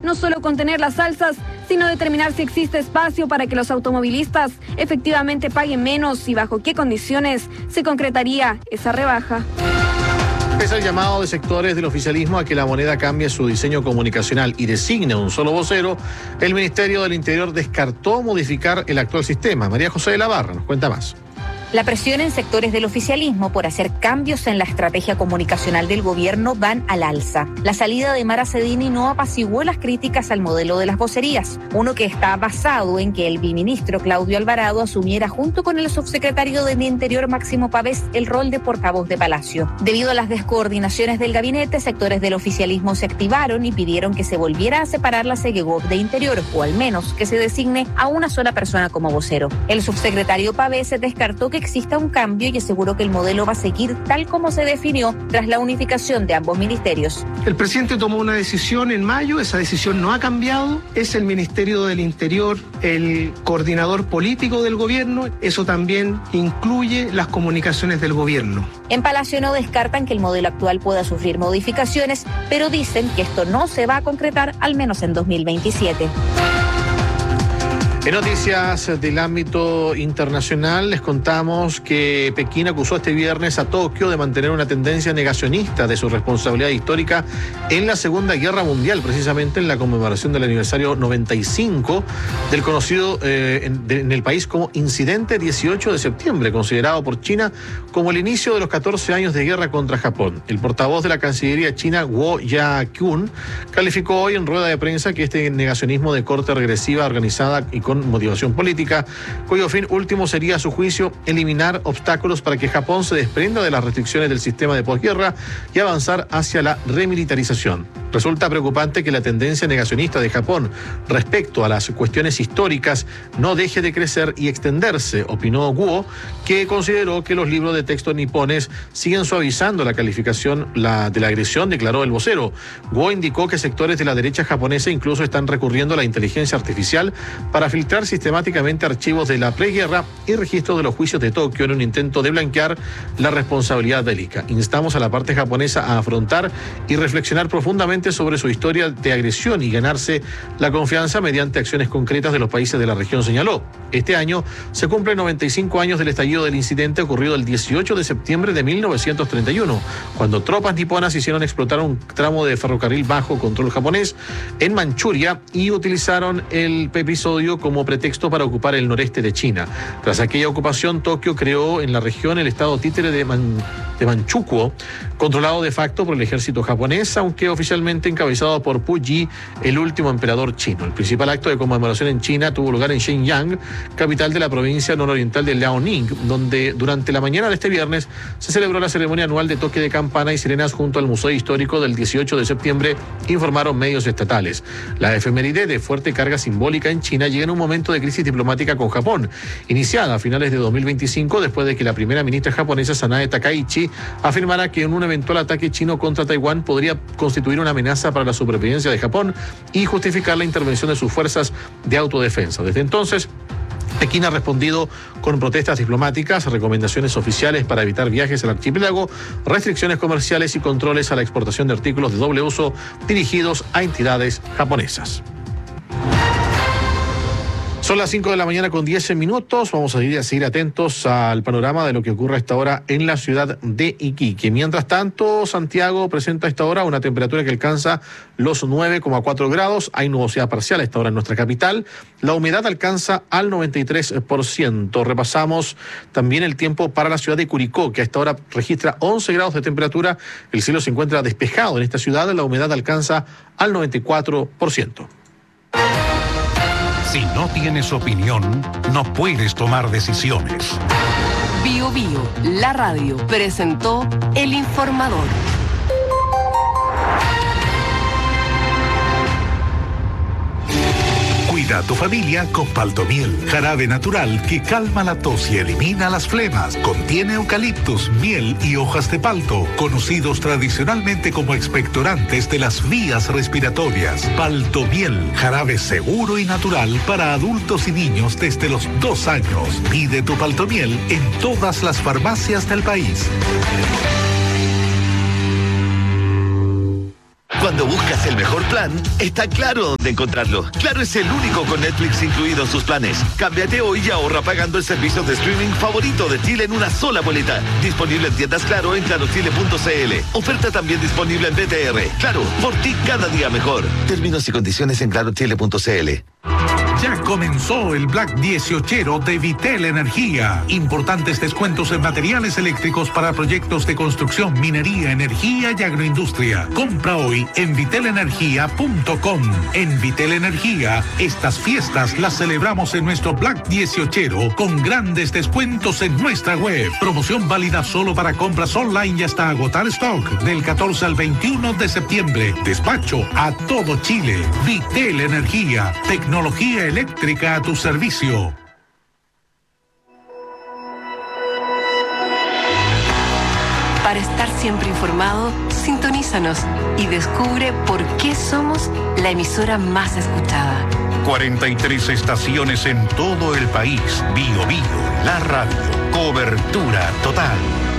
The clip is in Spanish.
no solo contener las alzas, sino determinar si existe espacio para que los automovilistas efectivamente paguen menos y bajo qué condiciones se concretaría esa rebaja. Pese al llamado de sectores del oficialismo a que la moneda cambie su diseño comunicacional y designe un solo vocero, el Ministerio del Interior descartó modificar el actual sistema. María José de la Barra nos cuenta más. La presión en sectores del oficialismo por hacer cambios en la estrategia comunicacional del gobierno van al alza. La salida de Mara Cedini no apaciguó las críticas al modelo de las vocerías, uno que está basado en que el biministro Claudio Alvarado asumiera junto con el subsecretario del Interior Máximo Pavés el rol de portavoz de Palacio. Debido a las descoordinaciones del gabinete, sectores del oficialismo se activaron y pidieron que se volviera a separar la Segegov de Interior, o al menos que se designe a una sola persona como vocero. El subsecretario Pavés descartó que exista un cambio y aseguró que el modelo va a seguir tal como se definió tras la unificación de ambos ministerios. El presidente tomó una decisión en mayo, esa decisión no ha cambiado, es el Ministerio del Interior el coordinador político del gobierno, eso también incluye las comunicaciones del gobierno. En Palacio no descartan que el modelo actual pueda sufrir modificaciones, pero dicen que esto no se va a concretar al menos en 2027. En noticias del ámbito internacional les contamos que Pekín acusó este viernes a Tokio de mantener una tendencia negacionista de su responsabilidad histórica en la Segunda Guerra Mundial, precisamente en la conmemoración del aniversario 95 del conocido en el país como Incidente 18 de septiembre, considerado por China como el inicio de los 14 años de guerra contra Japón. El portavoz de la Cancillería china, Guo Ya-kun, calificó hoy en rueda de prensa que este negacionismo de corte regresiva, organizada y con motivación política, cuyo fin último sería, a su juicio, eliminar obstáculos para que Japón se desprenda de las restricciones del sistema de posguerra y avanzar hacia la remilitarización. Resulta preocupante que la tendencia negacionista de Japón respecto a las cuestiones históricas no deje de crecer y extenderse, opinó Guo, que consideró que los libros de texto nipones siguen suavizando la calificación de la agresión, declaró el vocero. Guo indicó que sectores de la derecha japonesa incluso están recurriendo a la inteligencia artificial para filtrar sistemáticamente archivos de la preguerra y registros de los juicios de Tokio en un intento de blanquear la responsabilidad bélica. Instamos a la parte japonesa a afrontar y reflexionar profundamente sobre su historia de agresión y ganarse la confianza mediante acciones concretas de los países de la región, señaló. Este año se cumplen 95 años del estallido del incidente ocurrido el 18 de septiembre de 1931, cuando tropas niponas hicieron explotar un tramo de ferrocarril bajo control japonés en Manchuria y utilizaron el episodio como pretexto para ocupar el noreste de China. Tras aquella ocupación, Tokio creó en la región el estado títere de Manchukuo, controlado de facto por el ejército japonés, aunque oficialmente encabezado por Pu Yi, el último emperador chino. El principal acto de conmemoración en China tuvo lugar en Shenyang, capital de la provincia nororiental de Liaoning, donde durante la mañana de este viernes se celebró la ceremonia anual de toque de campana y sirenas junto al Museo Histórico del 18 de septiembre, informaron medios estatales. La efeméride de fuerte carga simbólica en China llega en un momento de crisis diplomática con Japón, iniciada a finales de 2025 después de que la primera ministra japonesa, Sanae Takaichi, afirmara que en un eventual ataque chino contra Taiwán podría constituir una amenaza para la supervivencia de Japón y justificar la intervención de sus fuerzas de autodefensa. Desde entonces, Pekín ha respondido con protestas diplomáticas, recomendaciones oficiales para evitar viajes al archipiélago, restricciones comerciales y controles a la exportación de artículos de doble uso dirigidos a entidades japonesas. Son las 5 de la mañana con 10 minutos. Vamos a seguir atentos al panorama de lo que ocurre a esta hora en la ciudad de Iquique. Mientras tanto, Santiago presenta a esta hora una temperatura que alcanza los 9,4 grados. Hay nubosidad parcial a esta hora en nuestra capital. La humedad alcanza al 93%. Repasamos también el tiempo para la ciudad de Curicó, que a esta hora registra 11 grados de temperatura. El cielo se encuentra despejado en esta ciudad. La humedad alcanza al 94%. Si no tienes opinión, no puedes tomar decisiones. Bio Bio, la radio, presentó El Informador. Cuida a tu familia con Paltomiel, jarabe natural que calma la tos y elimina las flemas. Contiene eucaliptus, miel y hojas de palto, conocidos tradicionalmente como expectorantes de las vías respiratorias. Paltomiel, jarabe seguro y natural para adultos y niños desde los 2 años. Pide tu Paltomiel en todas las farmacias del país. Cuando Cuando buscas el mejor plan, está Claro dónde encontrarlo. Claro es el único con Netflix incluido en sus planes. Cámbiate hoy y ahorra pagando el servicio de streaming favorito de Chile en una sola boleta. Disponible en tiendas Claro en clarochile.cl. Oferta también disponible en BTR. Claro, por ti cada día mejor. Términos y condiciones en clarochile.cl. Ya comenzó el Black 18 de Vitel Energía. Importantes descuentos en materiales eléctricos para proyectos de construcción, minería, energía y agroindustria. Compra hoy en vitelenergia.com. En Vitel Energía, estas fiestas las celebramos en nuestro Black 18 con grandes descuentos en nuestra web. Promoción válida solo para compras online y hasta agotar stock del 14 al 21 de septiembre. Despacho a todo Chile. Vitel Energía. Tecnología eléctrica a tu servicio. Para estar siempre informado, sintonízanos y descubre por qué somos la emisora más escuchada. 43 estaciones en todo el país. Bio Bio, la radio. Cobertura total.